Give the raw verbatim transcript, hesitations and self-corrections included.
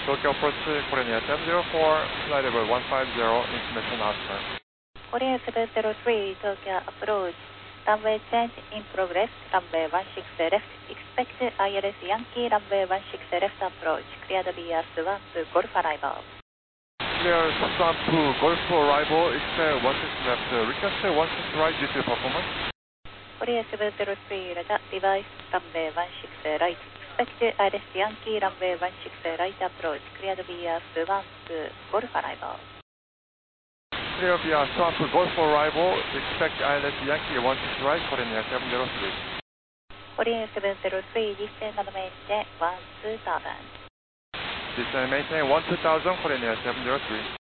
Tokyo approach Korea seven zero four, flight level one five zero, information after. Korea seven zero three, Tokyo approach, runway change in progress, runway one six left, expect I L S Yankee, runway one six left approach, cleared B R Swamp, Golf arrival. Clear Swamp Golf arrival, expect one six left, request one six right due to performance. Korea seven zero three, Roger, device, runway one six right, expect I L S Yankee, runway one six right approach, cleared B R Swamp, Golf arrival. Clear B R Swamp Golf arrival, expect I L S Yankee one six right, Korea seven zero three. Korea seven zero three, descend and maintain one two thousand. Descend and maintain one two thousand, Korea seven zero three.